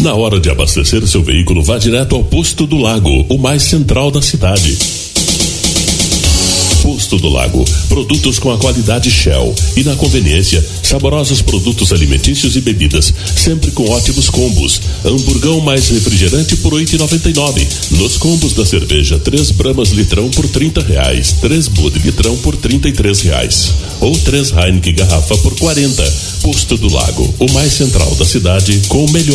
Na hora de abastecer seu veículo, vá direto ao Posto do Lago, o mais central da cidade. Posto do Lago, produtos com a qualidade Shell e na conveniência, saborosos produtos alimentícios e bebidas, sempre com ótimos combos. Hamburgão mais refrigerante por R$8,99. Nos combos da cerveja, 3 Bramas litrão por R$30, 3 Bud litrão por R$33 ou 3 Heineken garrafa por R$40. Posto do Lago, o mais central da cidade com o melhor